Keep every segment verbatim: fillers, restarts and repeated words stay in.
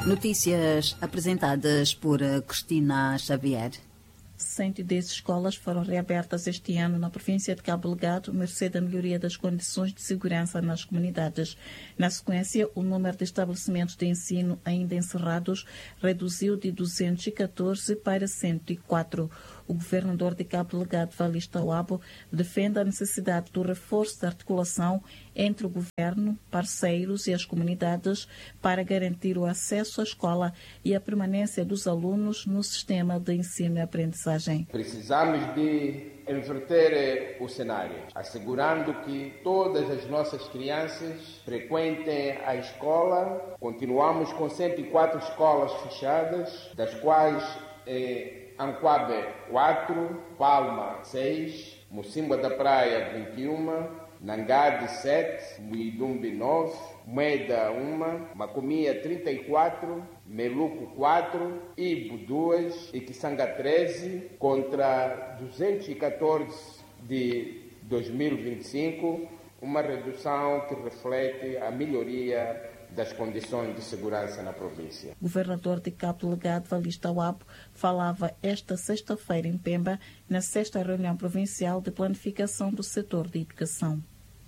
Notícias apresentadas por Cristina Xavier. cento e dez escolas foram reabertas este ano na província de Cabo Delgado, mercê da melhoria das condições de segurança nas comunidades. Na sequência, o número de estabelecimentos de ensino ainda encerrados reduziu de duzentos e catorze para cento e quatro. O governador de Cabo Delgado, Valista Wabo, defende a necessidade do reforço da articulação entre o governo, parceiros e as comunidades para garantir o acesso à escola e a permanência dos alunos no sistema de ensino e aprendizagem. Precisamos de inverter o cenário, assegurando que todas as nossas crianças frequentem a escola. Continuamos com cento e quatro escolas fechadas, das quais eh, Anquabe quatro, Palma seis, Mocimboa da Praia vinte e um, Nangade sete, Muidumbi nove, Moeda um, Macomia trinta e quatro, Meluco quatro, Ibo dois e Kisanga treze, contra duzentos e catorze de dois mil e vinte e cinco, uma redução que reflete a melhoria das condições de segurança na província. O governador de Cabo Delgado, Valista Wabo, falava esta sexta-feira em Pemba, na sexta reunião provincial de planificação do setor de educação.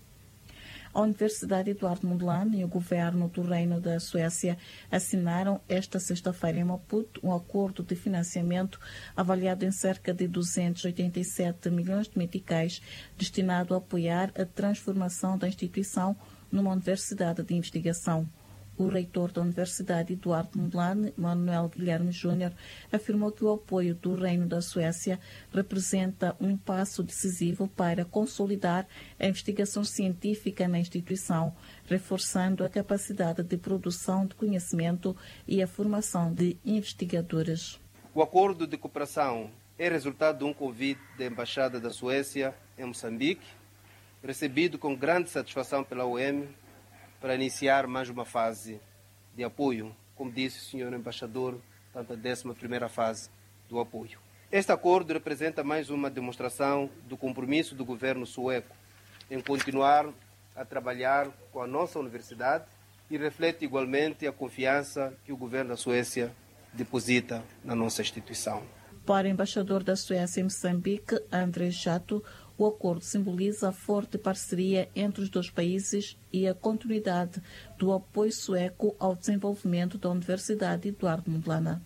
A Universidade Eduardo Mondlane e o governo do Reino da Suécia assinaram esta sexta-feira em Maputo um acordo de financiamento avaliado em cerca de duzentos e oitenta e sete milhões de meticais, destinado a apoiar a transformação da instituição numa universidade de investigação. O reitor da Universidade Eduardo Mondlane, Manuel Guilherme Júnior, afirmou que o apoio do Reino da Suécia representa um passo decisivo para consolidar a investigação científica na instituição, reforçando a capacidade de produção de conhecimento e a formação de investigadores. O acordo de cooperação é resultado de um convite da Embaixada da Suécia em Moçambique, recebido com grande satisfação pela O M, para iniciar mais uma fase de apoio, como disse o senhor embaixador, tanto a décima primeira fase do apoio. Este acordo representa mais uma demonstração do compromisso do governo sueco em continuar a trabalhar com a nossa universidade e reflete igualmente a confiança que o governo da Suécia deposita na nossa instituição. Para o embaixador da Suécia em Moçambique, André Chato, o acordo simboliza a forte parceria entre os dois países e a continuidade do apoio sueco ao desenvolvimento da Universidade Eduardo Mondlane.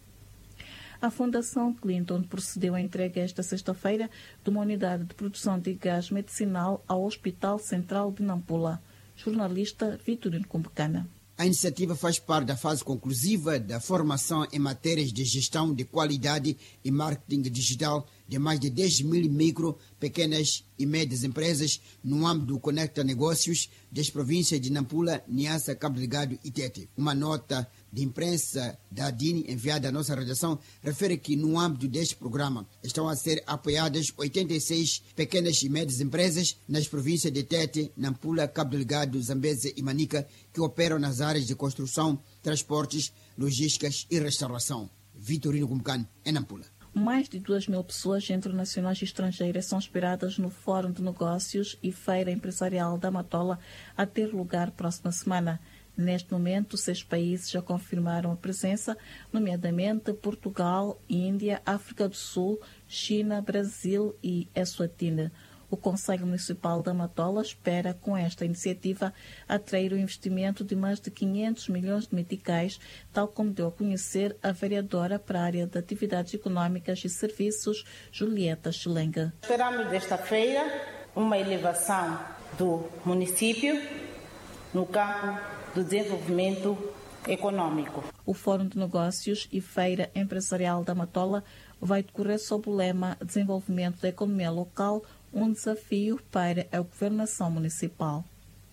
A Fundação Clinton procedeu à entrega esta sexta-feira de uma unidade de produção de gás medicinal ao Hospital Central de Nampula. Jornalista Vitorino Cumbecana. A iniciativa faz parte da fase conclusiva da formação em matérias de gestão de qualidade e marketing digital de mais de dez mil micro, pequenas e médias empresas no âmbito do Conecta Negócios das províncias de Nampula, Niassa, Cabo Delgado e Tete. Uma nota de imprensa da D I N enviada à nossa redação refere que no âmbito deste programa estão a ser apoiadas oitenta e seis pequenas e médias empresas nas províncias de Tete, Nampula, Cabo Delgado, Zambeze e Manica, que operam nas áreas de construção, transportes, logísticas e restauração. Vitorino Cumbecana, em Nampula. Mais de duas mil pessoas, entre nacionais e estrangeiras, são esperadas no Fórum de Negócios e Feira Empresarial da Matola a ter lugar próxima semana. Neste momento, seis países já confirmaram a presença, nomeadamente Portugal, Índia, África do Sul, China, Brasil e Eswatini. O Conselho Municipal da Matola espera, com esta iniciativa, atrair o investimento de mais de quinhentos milhões de meticais, tal como deu a conhecer a vereadora para a área de atividades econômicas e serviços, Julieta Chilenga. Esperamos desta feira uma elevação do município no campo do desenvolvimento econômico. O Fórum de Negócios e Feira Empresarial da Matola vai decorrer sob o lema Desenvolvimento da Economia Local, um desafio para a governação municipal.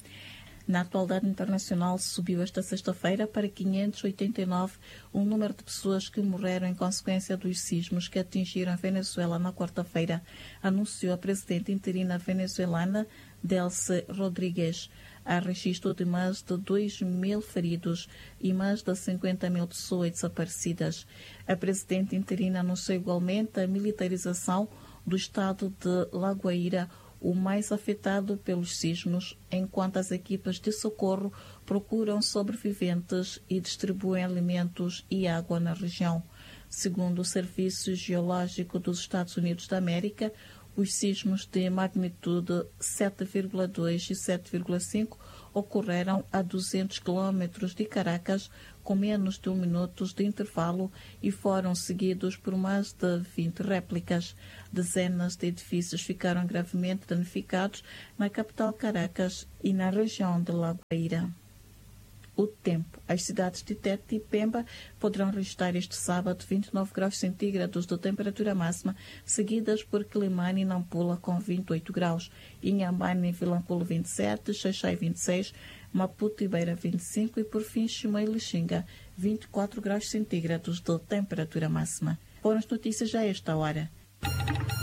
Na atualidade internacional, subiu esta sexta-feira para quinhentos e oitenta e nove o número de pessoas que morreram em consequência dos sismos que atingiram a Venezuela na quarta-feira, anunciou a presidente interina venezuelana, Delcy Rodrigues. Há registro de mais de dois mil feridos e mais de cinquenta mil pessoas desaparecidas. A presidente interina anunciou igualmente a militarização do estado de Lagoaíra, o mais afetado pelos sismos, enquanto as equipas de socorro procuram sobreviventes e distribuem alimentos e água na região. Segundo o Serviço Geológico dos Estados Unidos da América, os sismos de magnitude sete vírgula dois e sete vírgula cinco ocorreram a duzentos quilômetros de Caracas, com menos de um minuto de intervalo, e foram seguidos por mais de vinte réplicas. Dezenas de edifícios ficaram gravemente danificados na capital Caracas e na região de La Guaira. O tempo. As cidades de Tete e Pemba poderão registrar este sábado vinte e nove graus centígrados de temperatura máxima, seguidas por Quilimane e Nampula com vinte e oito graus, Inhambane e Vilanculo vinte e sete, Xaixai vinte e seis, Maputo e Beira vinte e cinco e por fim Chimoio e Lixinga vinte e quatro graus centígrados de temperatura máxima. Foram as notícias a esta hora.